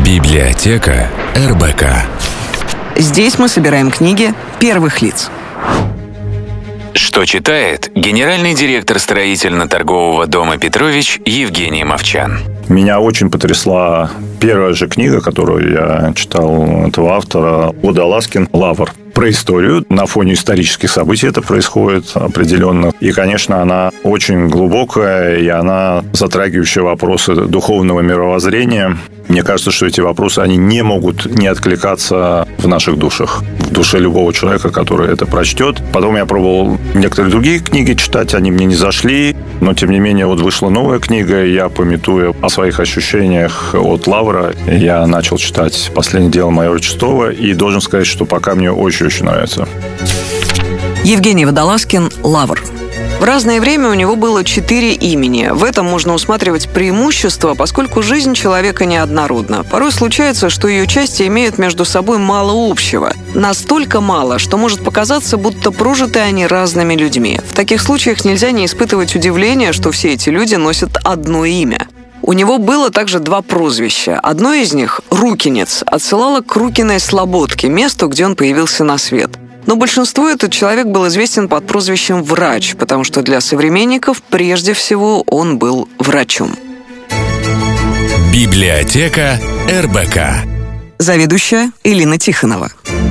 Библиотека РБК. Здесь мы собираем книги первых лиц. Что читает генеральный директор строительно-торгового дома «Петрович» Евгений Мовчан. Меня очень потрясла первая же книга, которую я читал этого автора, Ода Ласкин «Лавр». Про историю. На фоне исторических событий это происходит определенно. И, конечно, она очень глубокая, и она затрагивающая вопросы духовного мировоззрения. Мне кажется, что эти вопросы, они не могут не откликаться в наших душах. В душе любого человека, который это прочтет. Потом я пробовал некоторые другие книги читать, они мне не зашли. Но, тем не менее, вот вышла новая книга, и я, памятуя о своих ощущениях от Лавра, я начал читать «Последнее дело майора Чистова», и должен сказать, что пока мне очень нравится. Евгений Водолазкин «Лавр». В разное время у него было 4 имени. В этом можно усматривать преимущество, поскольку жизнь человека неоднородна. Порой случается, что ее части имеют между собой мало общего. Настолько мало, что может показаться, будто прожиты они разными людьми. В таких случаях нельзя не испытывать удивления, что все эти люди носят одно имя. У него было также 2 прозвища. Одно из них, Рукинец, отсылало к Рукиной Слободке, месту, где он появился на свет. Но большинству этот человек был известен под прозвищем «Врач», потому что для современников прежде всего он был врачом. Библиотека РБК. Заведующая Элина Тихонова.